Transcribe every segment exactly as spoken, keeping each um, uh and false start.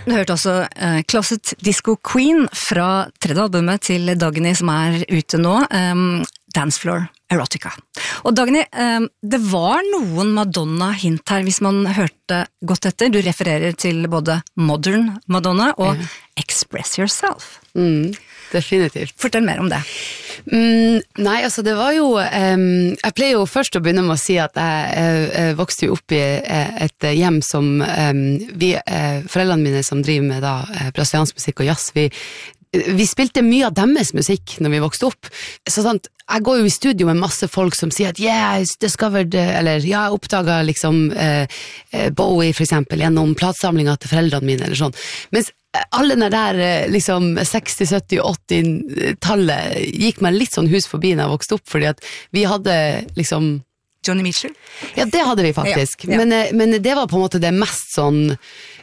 Du hørte også uh, Closet Disco Queen fra tredje albumet til Dagny som er ute nå, um, Dancefloor Erotica. Og Dagny, um, det var noen Madonna-hint her hvis man hørte godt etter. Du refererer til både Modern Madonna og ja. Express Yourself. Mm, definitivt. Fortell mer om det. Mm, nei, altså det var jo um, jeg pleier jo først å begynne med å si at jeg, jeg, jeg vokste jo opp i et hjem som um, vi, uh, foreldrene mine som driver med da, uh, brasiliansk musikk og jazz, vi, vi spilte mye av deres musikk når vi vokste opp, så sant, jeg går jo i studio med masse folk som sier at yeah, I discovered, eller ja, jeg oppdaget liksom uh, Bowie for eksempel gjennom platsamlinga til foreldrene mine eller sånn, mens alle den der liksom seksti, sytti, åtti-tallet gikk meg litt sånn hus forbi når jeg vokste opp, fordi at vi hadde liksom Johnny Mitchell? Ja, det hadde vi faktisk, ja, ja. Men, men det var på en måte det mest sånn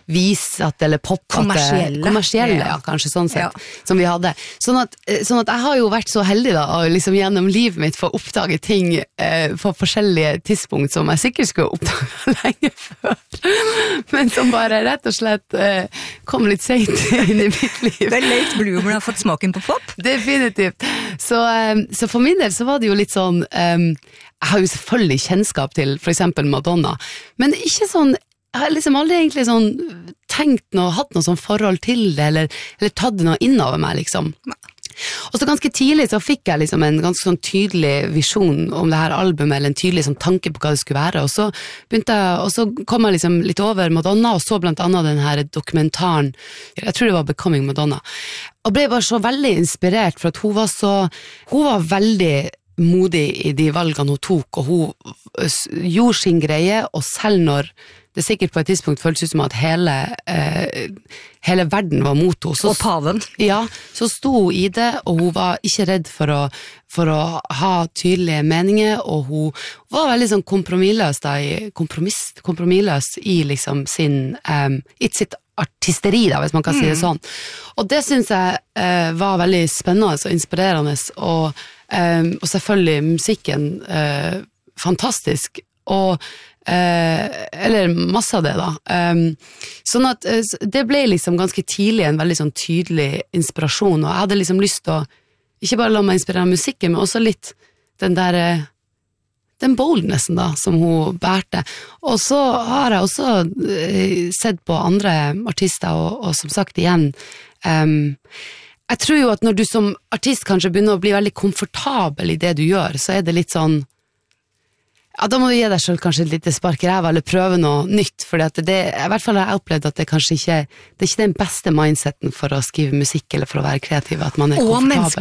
visat eller poppete kommersielle, kommersielle ja. Ja, kanskje sånn sett, ja. Som vi hadde. Sånn at, sånn at jeg har jo vært så heldig da, og liksom gjennom livet mitt få oppdage ting eh, på forskjellige tidspunkt som jeg sikkert skulle oppdage lenge før, men som bare rett og slett eh, kom litt sent inn i mitt liv. Det er late bloomer har fått smaken på pop. Definitivt. Så, eh, så for min del så var det jo litt sånn, eh, jeg har jo selvfølgelig kjennskap til for eksempel Madonna, men ikke sånn jeg har liksom aldri egentlig sånn tenkt noe, hatt noe sånn forhold til det, eller, eller tatt noe innover meg, liksom. Og så ganske tidlig så fikk jeg liksom en ganske sånn tydelig visjon om det her albumet, eller en tydelig sånn tanke på hva det skulle være, og så begynte jeg, og så kom jeg liksom litt over Madonna, og så blant annet den her dokumentaren, jeg tror det var Becoming Madonna, og ble bare så veldig inspirert, for at hun var så, hun var veldig modig i de valgene hun tok, og hun gjorde sin greie, og selv når det sikkert på et tidspunkt føltes ut som at hele, eh, hele verden var mot henne. Så, og paven. Ja, så sto hun i det, og hun var ikke redd for å, for å ha tydelige meninger, og hun var veldig sånn kompromissløs da, kompromiss, kompromissløs i liksom sin, um, i sitt artisteri da, hvis man kan mm. si det sånn. Og det synes jeg uh, var veldig spennende og inspirerende, og, um, og selvfølgelig musikken uh, fantastisk, og Eh, eller masse av det da um, sånn at eh, det ble liksom ganske tidlig en veldig sånn tydelig inspirasjon, og jeg hadde liksom lyst til å ikke bare la meg inspirere av musikken, men også litt den der eh, den boldnessen da som hun bærte, og så har jeg også eh, sett på andre artister, og, og som sagt igjen um, jeg tror jo at når du som artist kanskje begynner å bli veldig komfortabel i det du gjør, så er det litt sånn ja, da må du gi deg selv kanskje et lite spark i ræva, eller prøve noe nytt, for det, i hvert fall har jeg opplevd at det kanskje ikke, det er ikke den beste mindseten for å skrive musikk, eller for å være kreativ, at man er komfortabel.